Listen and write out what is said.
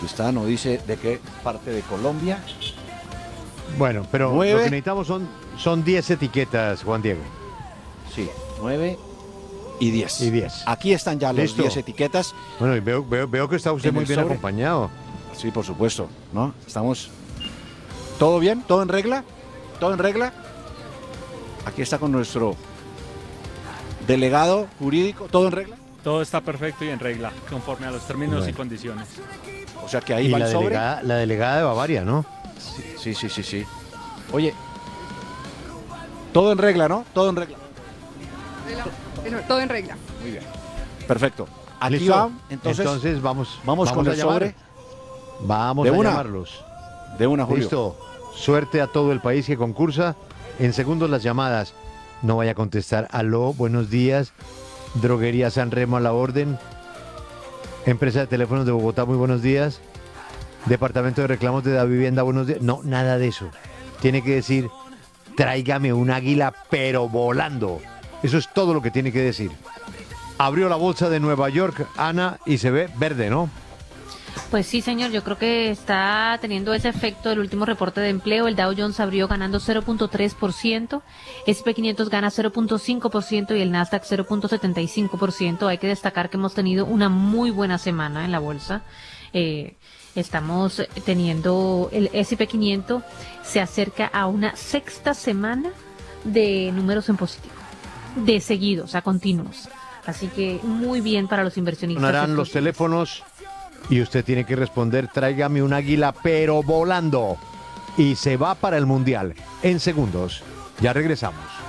Aquí está, no dice de qué parte de Colombia. Bueno, pero 9. lo que necesitamos son 10 etiquetas, Juan Diego. Sí, 9 y 10. Y 10. Aquí están ya las Listo. 10 etiquetas. Bueno, y veo que está usted En muy el bien sobre. acompañado. Sí, por supuesto, ¿no? Estamos... ¿Todo bien? ¿Todo en regla? ¿Todo en regla? Aquí está con nuestro delegado jurídico. ¿Todo en regla? Todo está perfecto y en regla, conforme a los términos y Bueno. condiciones. O sea que ahí Y va la el sobre. delegada de Bavaria, ¿no? Sí. Oye, todo en regla, ¿no? Todo en regla. Todo en regla. Muy bien. Perfecto. Aquí ¿Listo? va, entonces vamos con a el llamar. sobre. Vamos De a una. llamarlos. De una, Julio. Listo. Suerte a todo el país que concursa. En segundos las llamadas. No vaya a contestar. Aló, buenos días. Droguería San Remo a la orden. Empresa de teléfonos de Bogotá, muy buenos días. Departamento de reclamos de la vivienda, buenos días. No, nada de eso. Tiene que decir, tráigame un águila, pero volando. Eso es todo lo que tiene que decir. Abrió la bolsa de Nueva York, Ana, y se ve verde, ¿no? Pues sí, señor, yo creo que está teniendo ese efecto del último reporte de empleo. El Dow Jones abrió ganando 0.3%, S&P 500 gana 0.5% y el Nasdaq 0.75%. Hay que destacar que hemos tenido una muy buena semana en la bolsa. Estamos teniendo el S&P 500 se acerca a una sexta semana de números en positivo, de seguidos, a continuos. Así que muy bien para los inversionistas. Sonarán los teléfonos y usted tiene que responder, tráigame un águila, pero volando. Y se va para el Mundial en segundos. Ya regresamos.